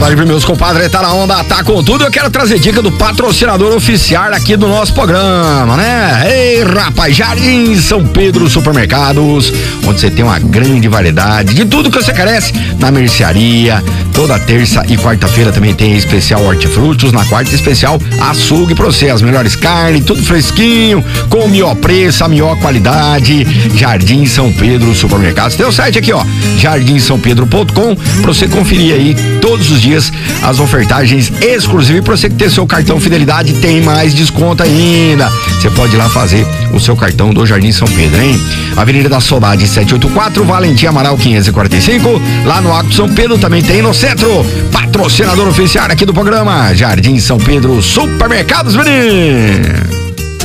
Livre, meus compadres, tá na onda, tá com tudo. Eu quero trazer dica do patrocinador oficial aqui do nosso programa, né? Ei, rapaz, Jardim São Pedro Supermercados, onde você tem uma grande variedade de tudo que você carece na mercearia. Toda terça e quarta-feira também tem especial hortifrutos, na quarta especial açougue pra você, as melhores carnes, tudo fresquinho, com o melhor preço, a melhor qualidade. Jardim São Pedro Supermercados. Tem o site aqui, ó, jardimsaopedro.com, pra você conferir aí todos os dias as ofertagens exclusivas. E pra você que tem seu cartão Fidelidade, tem mais desconto ainda. Você pode ir lá fazer o seu cartão do Jardim São Pedro, hein? Avenida da Saudade 784, Valentim Amaral 545, lá no Arco São Pedro também tem no centro. Patrocinador oficial aqui do programa, Jardim São Pedro Supermercados, menino.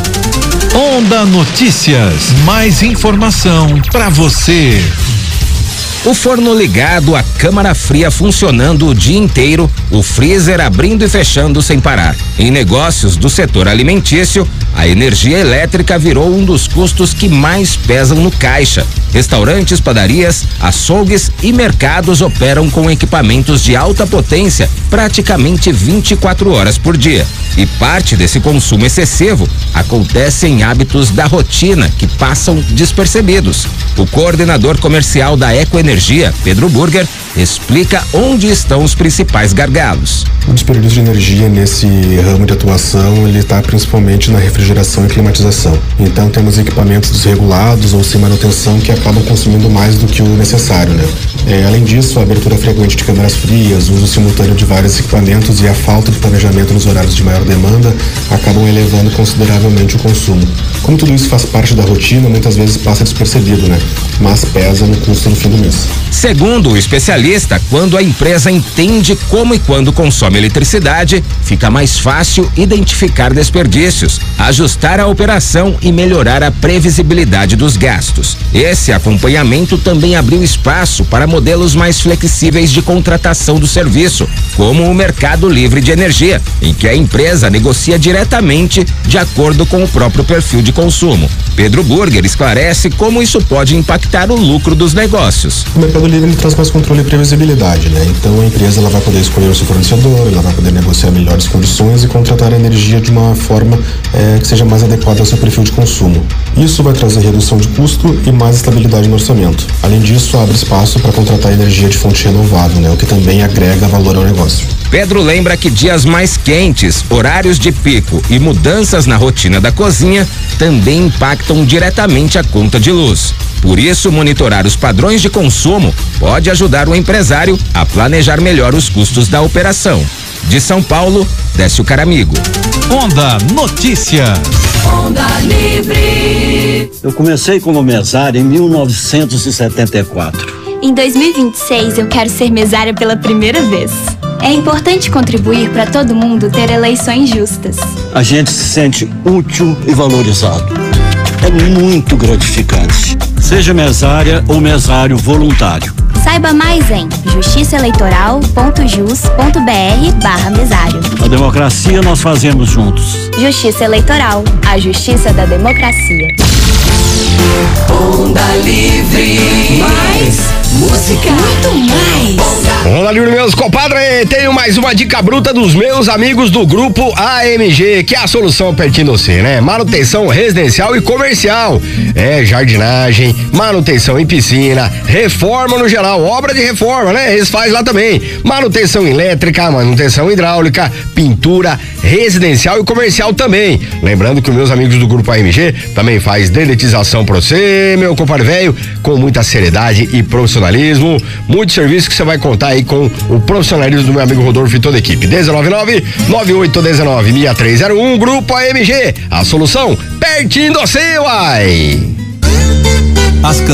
Onda Notícias, mais informação pra você. O forno ligado, a câmara fria funcionando o dia inteiro, o freezer abrindo e fechando sem parar. Em negócios do setor alimentício, a energia elétrica virou um dos custos que mais pesam no caixa. Restaurantes, padarias, açougues e mercados operam com equipamentos de alta potência praticamente 24 horas por dia. E parte desse consumo excessivo acontece em hábitos da rotina que passam despercebidos. O coordenador comercial da Ecoenergia, Pedro Burger, explica onde estão os principais gargalos. O desperdício de energia nesse ramo de atuação, ele está principalmente na refrigeração e climatização. Então temos equipamentos desregulados ou sem manutenção que acabam consumindo mais do que o necessário, né? Além disso, a abertura frequente de câmaras frias, o uso simultâneo de vários equipamentos e a falta de planejamento nos horários de maior demanda acabam elevando consideravelmente o consumo. Como tudo isso faz parte da rotina, muitas vezes passa despercebido, né? Mas pesa no custo no fim do mês. Segundo o especialista, quando a empresa entende como e quando consome eletricidade, fica mais fácil identificar desperdícios, ajustar a operação e melhorar a previsibilidade dos gastos. Esse acompanhamento também abriu espaço para modelos mais flexíveis de contratação do serviço, como o Mercado Livre de Energia, em que a empresa negocia diretamente de acordo com o próprio perfil de consumo. Pedro Burger esclarece como isso pode impactar o lucro dos negócios. O Mercado Livre ele traz mais controle e previsibilidade, né? Então a empresa ela vai poder escolher o seu fornecedor, ela vai poder negociar melhores condições e contratar a energia de uma forma que seja mais adequada ao seu perfil de consumo. Isso vai trazer redução de custo e mais estabilidade no orçamento. Além disso, abre espaço para contratar energia de fonte renovável, né? O que também agrega valor ao negócio. Pedro lembra que dias mais quentes, horários de pico e mudanças na rotina da cozinha também impactam diretamente a conta de luz. Por isso, monitorar os padrões de consumo pode ajudar o empresário a planejar melhor os custos da operação. De São Paulo, Décio Caramigo. Onda Notícias. Onda Livre. Eu comecei como mesário em 1974. Em 2026, eu quero ser mesária pela primeira vez. É importante contribuir para todo mundo ter eleições justas. A gente se sente útil e valorizado. É muito gratificante. Seja mesária ou mesário voluntário. Saiba mais em justiçaeleitoral.jus.br/mesário. A democracia nós fazemos juntos. Justiça Eleitoral, a justiça da democracia. Onda Livre. Mais música. Muito mais. Onda Livre, meus compadres. Tenho mais uma dica bruta dos meus amigos do grupo AMG, que é a solução pertinho de você, né? Manutenção residencial e comercial. Jardinagem, manutenção em piscina, reforma no geral, obra de reforma, né? Eles fazem lá também. Manutenção elétrica, manutenção hidráulica, pintura residencial e comercial também. Lembrando que os meus amigos do grupo AMG também faz dedetização pra você, meu compadre velho, com muita seriedade e profissionalismo. Muito serviço que você vai contar aí com o profissionalismo do meu amigo Rodolfo e toda a equipe. 199-9819-6301, Grupo AMG, a solução pertinho do seu, uai.